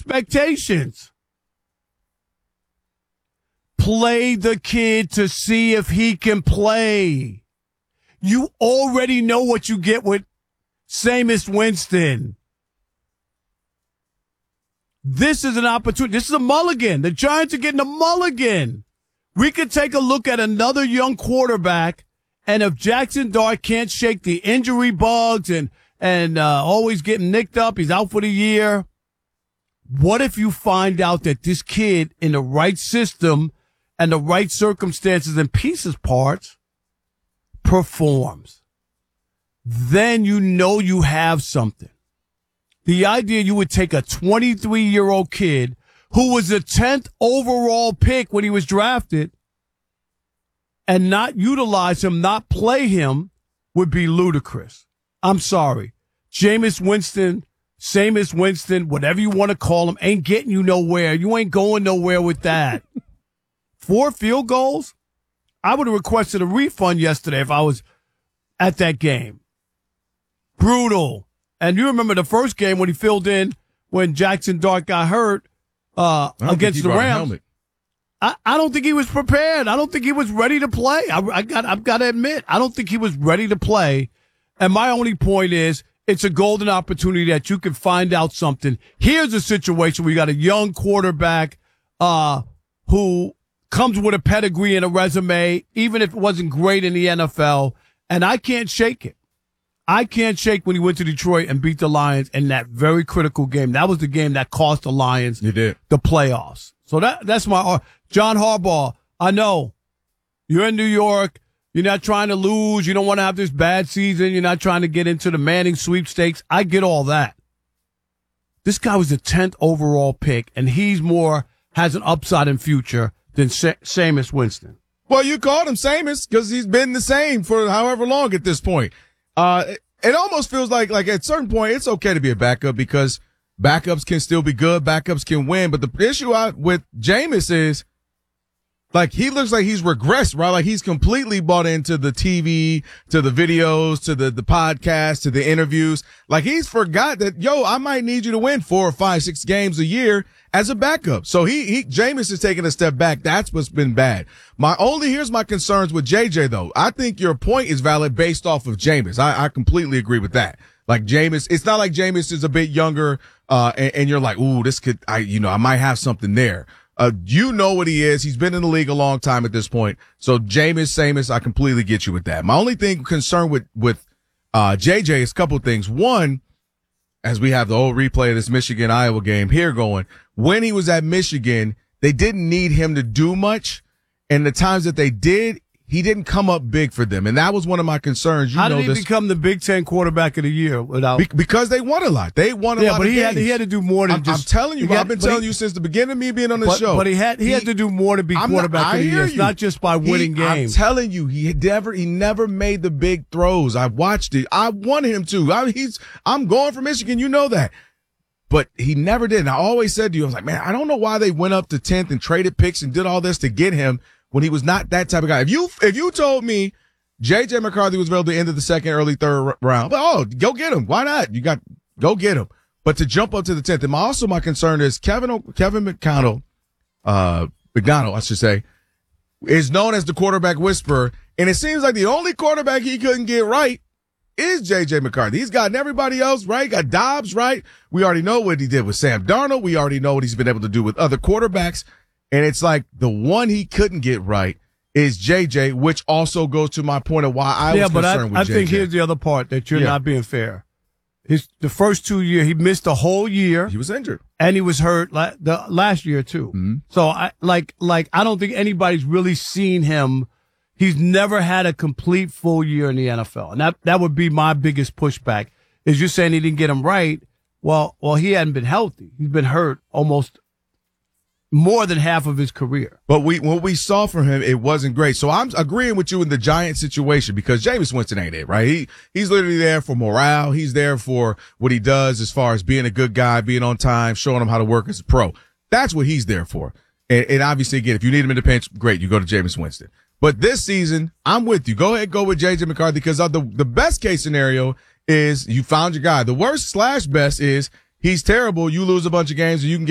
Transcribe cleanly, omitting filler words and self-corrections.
expectations. Play the kid to see if he can play. You already know what you get with Jameis Winston. This is an opportunity. This is a mulligan. The Giants are getting a mulligan. We could take a look at another young quarterback, and if Jackson Dart can't shake the injury bugs and always getting nicked up, he's out for the year. What if you find out that this kid in the right system and the right circumstances and pieces parts performs? Then you know you have something. The idea you would take a 23-year-old kid who was the 10th overall pick when he was drafted and not utilize him, not play him, would be ludicrous. I'm sorry. Jameis Winston, whatever you want to call him, ain't getting you nowhere. You ain't going nowhere with that. 4 field goals? I would have requested a refund yesterday if I was at that game. Brutal. And you remember the first game when he filled in when Jackson Dart got hurt against the Rams. I don't think he was prepared. I don't think he was ready to play. I've got to admit, I don't think he was ready to play. And my only point is, it's a golden opportunity that you can find out something. Here's a situation where you got a young quarterback who comes with a pedigree and a resume, even if it wasn't great in the NFL, and I can't shake it. I can't shake when he went to Detroit and beat the Lions in that very critical game. That was the game that cost the Lions the playoffs. So that's my John Harbaugh. I know you're in New York. You're not trying to lose. You don't want to have this bad season. You're not trying to get into the Manning sweepstakes. I get all that. This guy was the 10th overall pick, and he's has an upside in future than Jameis Winston. Well, you called him Jameis because he's been the same for however long at this point. It almost feels like at a certain point, it's okay to be a backup because backups can still be good. Backups can win. But the issue with Jameis is, he looks like he's regressed, right? Like he's completely bought into the TV, to the videos, to the podcast, to the interviews. Like he's forgot that, I might need you to win 4 or 5, 6 games a year as a backup. So Jameis is taking a step back. That's what's been bad. Here's my concerns with JJ though. I think your point is valid based off of Jameis. I completely agree with that. Like Jameis, it's not like Jameis is a bit younger, and you're like, ooh, this could, I might have something there. You know what he is. He's been in the league a long time at this point. So Jameis, I completely get you with that. My only concern with JJ is a couple of things. One, as we have the old replay of this Michigan-Iowa game here going, when he was at Michigan, they didn't need him to do much. And the times that they did, he didn't come up big for them. And that was one of my concerns. How did he become the Big Ten quarterback of the year without? Because they won a lot. They won a lot but of games. He had to do more than I'm telling you, I've been telling you since the beginning of me being on the show. But he had to do more to be quarterback of the year. It's not just by winning games. I'm telling you, he never made the big throws. I've watched it. I wanted him to. I'm going for Michigan. You know that. But he never did. And I always said to you, I was like, man, I don't know why they went up to 10th and traded picks and did all this to get him when he was not that type of guy. If you told me J.J. McCarthy was available at the end of the second, early third round, go get him. Why not? Go get him. But to jump up to the 10th, and my concern is Kevin McDonald, I should say, is known as the quarterback whisperer. And it seems like the only quarterback he couldn't get right is J.J. McCarthy. He's gotten everybody else right. Got Dobbs right. We already know what he did with Sam Darnold. We already know what he's been able to do with other quarterbacks. And it's like the one he couldn't get right is JJ, which also goes to my point of why I was concerned with JJ. I think here's the other part that you're not being fair. The first 2 years, he missed the whole year. He was injured. And he was hurt the last year too. Mm-hmm. So I don't think anybody's really seen him. He's never had a complete full year in the NFL. And that would be my biggest pushback. Is you're saying he didn't get him right. Well, he hadn't been healthy. He's been hurt almost more than half of his career. But what we saw from him, it wasn't great. So I'm agreeing with you in the Giants situation because Jameis Winston ain't it, right? He's literally there for morale. He's there for what he does as far as being a good guy, being on time, showing him how to work as a pro. That's what he's there for. And obviously, again, if you need him in the pinch, great, you go to Jameis Winston. But this season, I'm with you. Go ahead, go with J.J. McCarthy because the best case scenario is you found your guy. The worst / best is he's terrible. You lose a bunch of games and you can get